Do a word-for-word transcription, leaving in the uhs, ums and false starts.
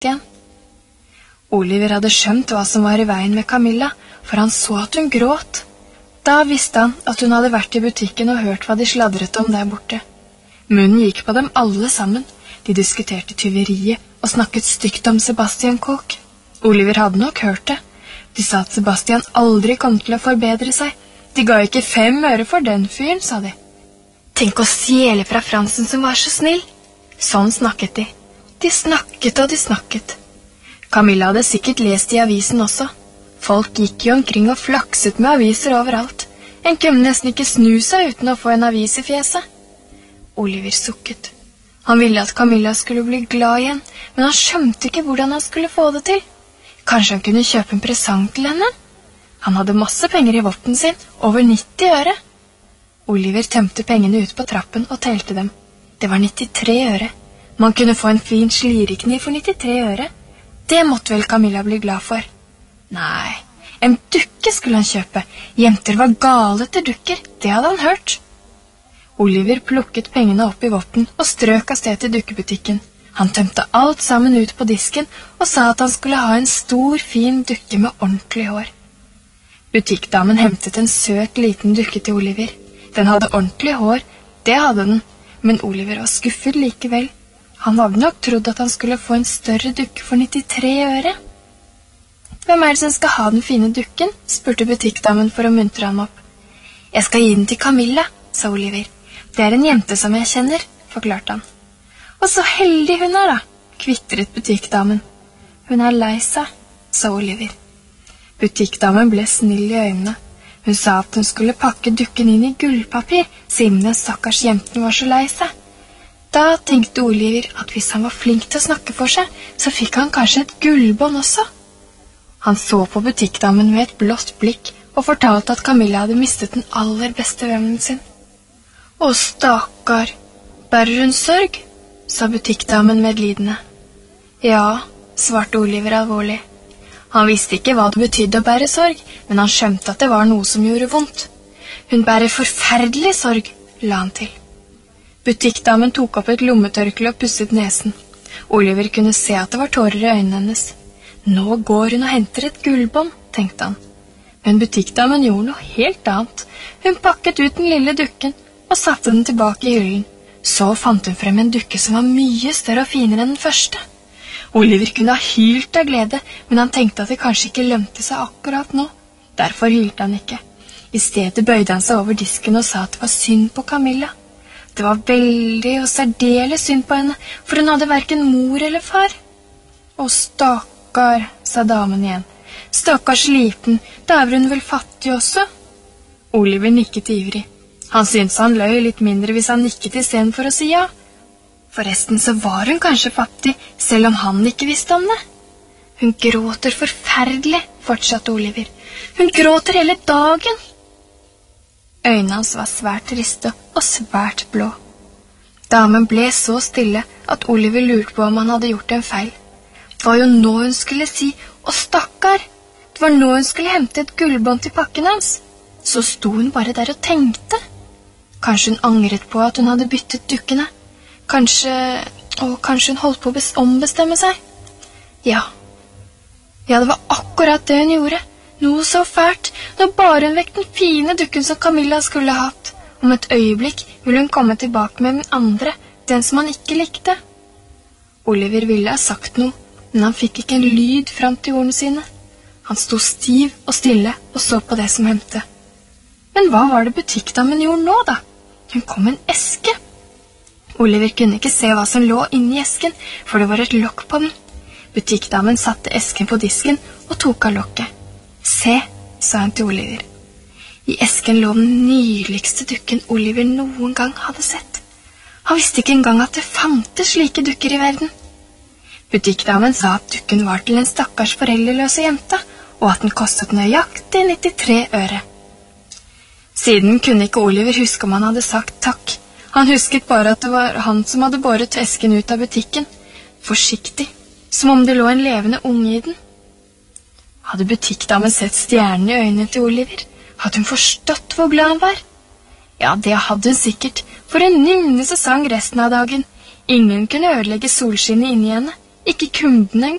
igjen. Oliver hadde skjønt hva som var i veien med Camilla, for han så at hun gråt. Da visste han at hun hadde vært i butikken og hørt hva de sladret om der borte. Munnen gikk på dem alle sammen. De diskuterte tyveriet og snakket stygt om Sebastian Koch. Oliver hadde nok hørt det. De sa at Sebastian aldri kom til å forbedre seg. De ga ikke fem øre for den fyren, sa de. Tenk å stjele fra Fransen som var så snill. Sånn snakket de. De snakket og de snakket. Camilla hadde sikkert lest i avisen også. Folk gikk jo omkring og flakset med aviser overalt. En kunne nesten ikke snu seg uten å få en avis i fjeset. Oliver sukket. Han ville at Camilla skulle bli glad igjen, men han skjønte ikke hvordan han skulle få det til. Kanskje han kunne kjøpe en presang til henne? Han hadde masse penger i votten sin, over nitti øre. Oliver tømte pengene ut på trappen og telte dem. Det var nittitre øre. Man kunne få en fin slirekniv for nittitre øre. Det måtte vel Camilla bli glad for. Nei, en dukke skulle han kjøpe. Jenter var gale etter dukker, det hadde han hørt. Oliver plukket pengene opp i votten og strøk av sted til dukkebutikken. Han tømte alt sammen ut på disken og sa at han skulle ha en stor, fin dukke med ordentlig hår. Butikkdamen hentet en søt liten dukke til Oliver. Den hadde ordentlig hår, det hadde den, men Oliver var skuffet likevel. Han hadde nok trodd at han skulle få en større dukke for nittitre øre. Hvem er det som skal ha den fine dukken? Spurte butikkdamen for å muntre ham opp. Jeg skal gi den til Camilla, sa Oliver. Det er en jente som jeg kjenner, forklarte han. Og så heldig hun er da, kvittret butikkdamen. Hun er lei seg, sa Oliver. Butikkdamen ble snill i øynene. Hun sa at hun skulle pakke dukken inn i gullpapir, siden den stakkars jenten var så lei seg. Da tenkte Oliver at hvis han var flink til å snakke for seg, så fikk han kanskje et gullbånd også. Han så på butikkdamen med et blått blikk og fortalte at Camilla hadde mistet den aller beste vennen sin. Å, stakkar, bærer hun sorg? Sa butikkdamen medlidende. Ja, svarte Oliver alvorlig. Han visste ikke hva det betydde å bære sorg, men han skjønte at det var noe som gjorde vondt. Hun bærer forferdelig sorg, la han til. Butikkdamen tok opp et lommetørkle og pusset nesen. Oliver kunne se at det var tårer i øynene hennes. Nå går hun og henter et gullbånd, tenkte han. Men butikkdamen gjorde noe helt annet. Hun pakket ut den lille dukken og satte den tilbake i hyllen. Så fant hun frem en dukke som var mye større og finere enn den første. Oliver kunne ha hylt av glede, men han tenkte at det kanskje ikke lønte seg akkurat nå. Derfor hylte han ikke. I stedet bøyde han seg over disken og sa at det var synd på Camilla. Det var veldig og særdeles synd på henne, for hun hadde hverken mor eller far. Å, stakkar, sa damen igjen. Stakkars liten, da er hun vel fattig også? Oliver nikket ivrig. Han syntes han løy litt mindre hvis han nikket i stedet for å si ja. Forresten så var hun kanskje fattig, selv om han ikke visste om det. Hun gråter forferdelig, fortsatte Oliver. Hun gråter hele dagen. Øynene hans var svært triste og svært blå. Damen ble så stille at Oliver lurte på om han hadde gjort en feil. Det var jo nå hun skulle si, å stakkar, det var nå hun skulle hente et gullbånd til pakken hans. Så sto hun bare der og tenkte. Kanskje hun angret på at hun hadde byttet dukkene. Kanskje, og kanskje hun holdt på å ombestemme seg. Ja, ja, det var akkurat det hun gjorde. Noe så fælt, når bare hun vekk den fine dukken som Camilla skulle ha hatt. Om et øyeblikk ville hun komme tilbake med den andre, den som han ikke likte. Oliver ville ha sagt noe, men han fikk ikke en lyd frem til ordene sine. Han sto stiv og stille og så på det som hendte. Men hva var det butikkdamen gjorde nå da? Hun kom med en eske. Oliver kunne ikke se hva som lå inne i esken, for det var et lokk på den. Butikkdamen satte esken på disken og tok av lokket. Se, sa han til Oliver. I esken lå den nydeligste dukken Oliver noen gang hadde sett. Han visste ikke engang at det fantes slike dukker i verden. Butikkdamen sa at dukken var til en stakkars foreldreløse jente, og at den kostet nøyaktig nittitre øre. Siden kunne ikke Oliver huske om han hadde sagt takk. Han husket bare at det var han som hadde båret esken ut av butikken. Forsiktig, som om det lå en levende unge i den. Hadde butikkdamen sett stjernen i øynene til Oliver? Hadde hun forstått hvor glad han var? Ja, det hadde hun sikkert, for en nynne så sang resten av dagen. Ingen kunne ødelegge solskinnet inni henne, Ikke kunden en